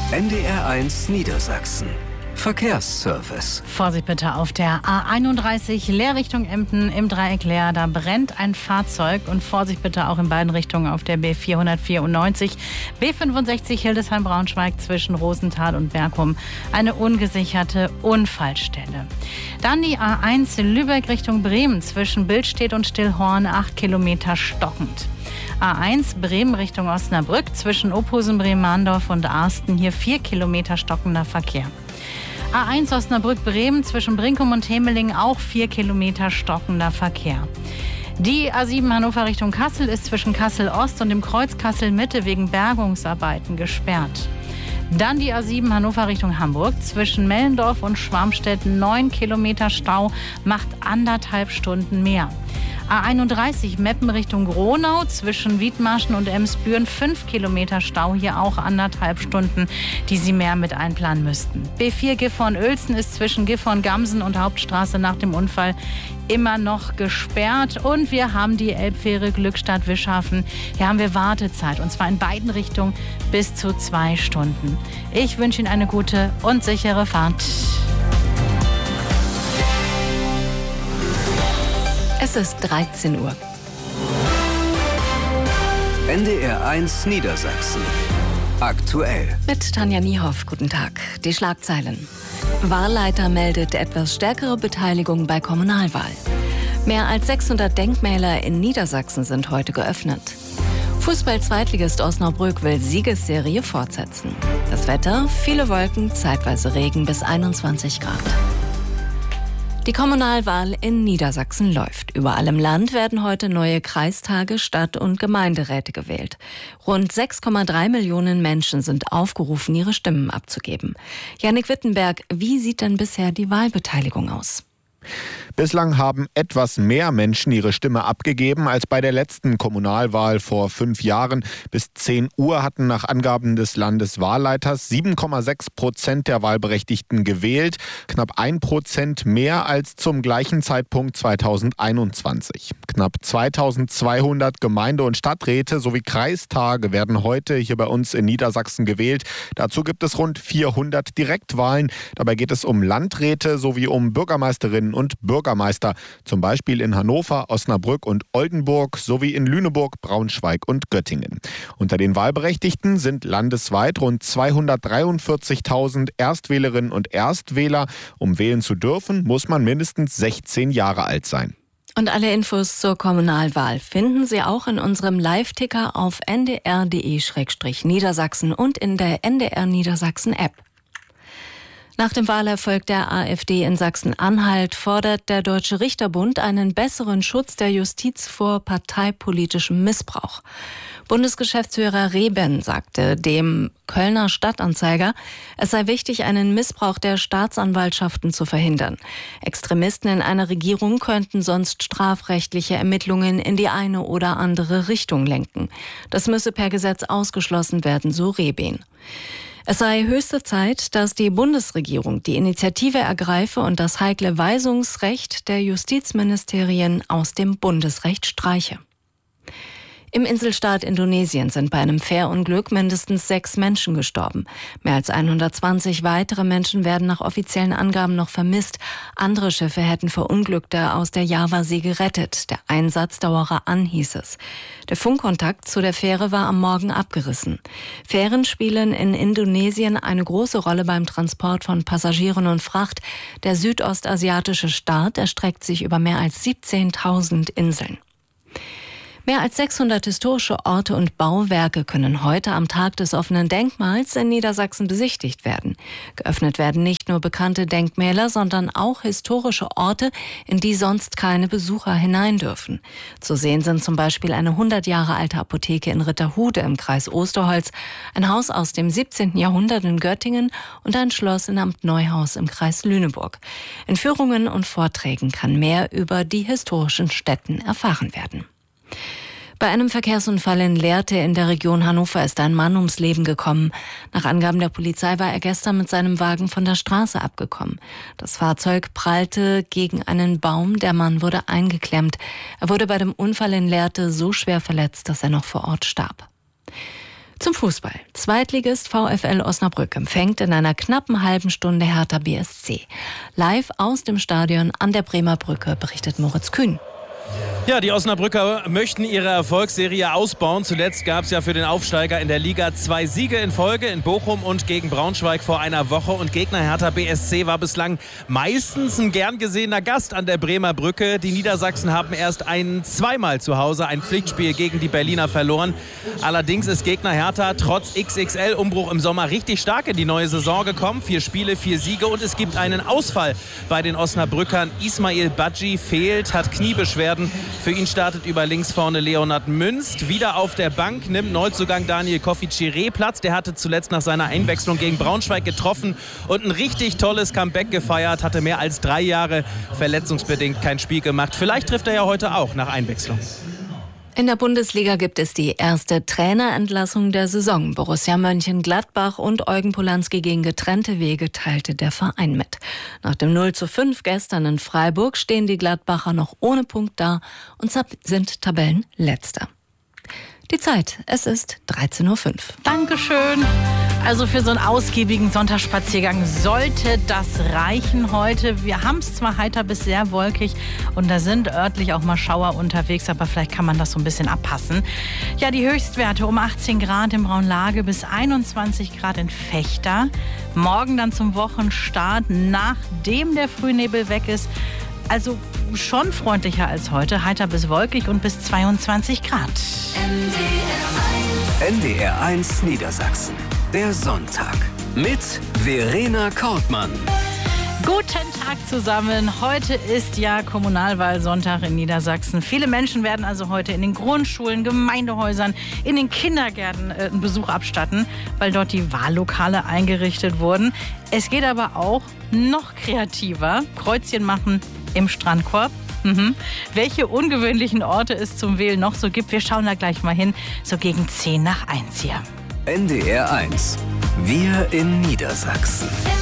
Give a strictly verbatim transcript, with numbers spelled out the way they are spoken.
N D R eins Niedersachsen. Verkehrsservice. Vorsicht bitte auf der A einunddreißig Leer Emden im Dreieck Leer. Da brennt ein Fahrzeug. Und Vorsicht bitte auch in beiden Richtungen auf der B vierhundertvierundneunzig. B fünfundsechzig Hildesheim-Braunschweig zwischen Rosenthal und Bergum. Eine ungesicherte Unfallstelle. Dann die A eins Lübeck Richtung Bremen zwischen Billstedt und Stillhorn. acht Kilometer stockend. A eins Bremen Richtung Osnabrück zwischen Ophusen, Bremen-Mahndorf und Arsten. Hier vier Kilometer stockender Verkehr. A eins Osnabrück-Bremen zwischen Brinkum und Hemeling auch vier Kilometer stockender Verkehr. Die A sieben Hannover Richtung Kassel ist zwischen Kassel-Ost und dem Kreuz Kassel-Mitte wegen Bergungsarbeiten gesperrt. Dann die A sieben Hannover Richtung Hamburg zwischen Mellendorf und Schwarmstedt neun Kilometer Stau, macht anderthalb Stunden mehr. A einunddreißig Meppen Richtung Gronau zwischen Wiedmarschen und Emsbüren fünf Kilometer Stau, hier auch anderthalb Stunden, die Sie mehr mit einplanen müssten. B vier Gifhorn-Uelzen ist zwischen Gifhorn-Gamsen und Hauptstraße nach dem Unfall immer noch gesperrt. Und wir haben die Elbfähre Glückstadt-Wischhafen. Hier haben wir Wartezeit und zwar in beiden Richtungen bis zu zwei Stunden. Ich wünsche Ihnen eine gute und sichere Fahrt. Es ist dreizehn Uhr. N D R eins Niedersachsen. Aktuell. Mit Tanja Niehoff, guten Tag. Die Schlagzeilen. Wahlleiter meldet etwas stärkere Beteiligung bei Kommunalwahl. Mehr als sechshundert Denkmäler in Niedersachsen sind heute geöffnet. Fußball-Zweitligist Osnabrück will Siegesserie fortsetzen. Das Wetter, viele Wolken, zeitweise Regen bis einundzwanzig Grad. Die Kommunalwahl in Niedersachsen läuft. Überall im Land werden heute neue Kreistage, Stadt- und Gemeinderäte gewählt. Rund sechs Komma drei Millionen Menschen sind aufgerufen, ihre Stimmen abzugeben. Jannik Wittenberg, wie sieht denn bisher die Wahlbeteiligung aus? Bislang haben etwas mehr Menschen ihre Stimme abgegeben als bei der letzten Kommunalwahl vor fünf Jahren. Bis zehn Uhr hatten nach Angaben des Landeswahlleiters sieben Komma sechs Prozent der Wahlberechtigten gewählt. Knapp ein Prozent mehr als zum gleichen Zeitpunkt zweitausendeinundzwanzig. Knapp zweitausendzweihundert Gemeinde- und Stadträte sowie Kreistage werden heute hier bei uns in Niedersachsen gewählt. Dazu gibt es rund vierhundert Direktwahlen. Dabei geht es um Landräte sowie um Bürgermeisterinnen und Bürgermeister, zum Beispiel in Hannover, Osnabrück und Oldenburg sowie in Lüneburg, Braunschweig und Göttingen. Unter den Wahlberechtigten sind landesweit rund zweihundertdreiundvierzigtausend Erstwählerinnen und Erstwähler. Um wählen zu dürfen, muss man mindestens sechzehn Jahre alt sein. Und alle Infos zur Kommunalwahl finden Sie auch in unserem Live-Ticker auf n d r punkt d e slash niedersachsen und in der N D R Niedersachsen-App. Nach dem Wahlerfolg der AfD in Sachsen-Anhalt fordert der Deutsche Richterbund einen besseren Schutz der Justiz vor parteipolitischem Missbrauch. Bundesgeschäftsführer Reben sagte dem Kölner Stadtanzeiger, es sei wichtig, einen Missbrauch der Staatsanwaltschaften zu verhindern. Extremisten in einer Regierung könnten sonst strafrechtliche Ermittlungen in die eine oder andere Richtung lenken. Das müsse per Gesetz ausgeschlossen werden, so Reben. Es sei höchste Zeit, dass die Bundesregierung die Initiative ergreife und das heikle Weisungsrecht der Justizministerien aus dem Bundesrecht streiche. Im Inselstaat Indonesien sind bei einem Fährunglück mindestens sechs Menschen gestorben. Mehr als hundertzwanzig weitere Menschen werden nach offiziellen Angaben noch vermisst. Andere Schiffe hätten Verunglückte aus der Javasee gerettet. Der Einsatz dauere an, hieß es. Der Funkkontakt zu der Fähre war am Morgen abgerissen. Fähren spielen in Indonesien eine große Rolle beim Transport von Passagieren und Fracht. Der südostasiatische Staat erstreckt sich über mehr als siebzehntausend Inseln. Mehr als sechshundert historische Orte und Bauwerke können heute am Tag des offenen Denkmals in Niedersachsen besichtigt werden. Geöffnet werden nicht nur bekannte Denkmäler, sondern auch historische Orte, in die sonst keine Besucher hinein dürfen. Zu sehen sind zum Beispiel eine hundert Jahre alte Apotheke in Ritterhude im Kreis Osterholz, ein Haus aus dem siebzehnten Jahrhundert in Göttingen und ein Schloss in Amt Neuhaus im Kreis Lüneburg. In Führungen und Vorträgen kann mehr über die historischen Stätten erfahren werden. Bei einem Verkehrsunfall in Lehrte in der Region Hannover ist ein Mann ums Leben gekommen. Nach Angaben der Polizei war er gestern mit seinem Wagen von der Straße abgekommen. Das Fahrzeug prallte gegen einen Baum, der Mann wurde eingeklemmt. Er wurde bei dem Unfall in Lehrte so schwer verletzt, dass er noch vor Ort starb. Zum Fußball. Zweitligist VfL Osnabrück empfängt in einer knappen halben Stunde Hertha B S C. Live aus dem Stadion an der Bremer Brücke berichtet Moritz Kühn. Ja, die Osnabrücker möchten ihre Erfolgsserie ausbauen. Zuletzt gab es ja für den Aufsteiger in der Liga zwei Siege in Folge in Bochum und gegen Braunschweig vor einer Woche. Und Gegner Hertha B S C war bislang meistens ein gern gesehener Gast an der Bremer Brücke. Die Niedersachsen haben erst ein zweimal zu Hause ein Pflichtspiel gegen die Berliner verloren. Allerdings ist Gegner Hertha trotz X X L-Umbruch im Sommer richtig stark in die neue Saison gekommen. Vier Spiele, vier Siege und es gibt einen Ausfall bei den Osnabrückern. Ismail Badji fehlt, hat Kniebeschwerden. Für ihn startet über links vorne Leonhard Münst. Wieder auf der Bank nimmt Neuzugang Daniel Kofi-Chiré Platz. Der hatte zuletzt nach seiner Einwechslung gegen Braunschweig getroffen und ein richtig tolles Comeback gefeiert. Hatte mehr als drei Jahre verletzungsbedingt kein Spiel gemacht. Vielleicht trifft er ja heute auch nach Einwechslung. In der Bundesliga gibt es die erste Trainerentlassung der Saison. Borussia Mönchengladbach und Eugen Polanski gegen getrennte Wege teilte der Verein mit. Nach dem null zu fünf gestern in Freiburg stehen die Gladbacher noch ohne Punkt da und sind Tabellenletzter. Die Zeit, es ist dreizehn Uhr fünf. Dankeschön. Also für so einen ausgiebigen Sonntagsspaziergang sollte das reichen heute. Wir haben es zwar heiter bis sehr wolkig und da sind örtlich auch mal Schauer unterwegs, aber vielleicht kann man das so ein bisschen abpassen. Ja, die Höchstwerte um achtzehn Grad in Braunlage bis einundzwanzig Grad in Vechta. Morgen dann zum Wochenstart, nachdem der Frühnebel weg ist. Also schon freundlicher als heute, heiter bis wolkig und bis zweiundzwanzig Grad. N D R eins Niedersachsen. Der Sonntag mit Verena Kortmann. Guten Tag zusammen. Heute ist ja Kommunalwahlsonntag in Niedersachsen. Viele Menschen werden also heute in den Grundschulen, Gemeindehäusern, in den Kindergärten äh, einen Besuch abstatten, weil dort die Wahllokale eingerichtet wurden. Es geht aber auch noch kreativer. Kreuzchen machen im Strandkorb. Mhm. Welche ungewöhnlichen Orte es zum Wählen noch so gibt, wir schauen da gleich mal hin. So gegen zehn nach eins hier. N D R eins. Wir in Niedersachsen.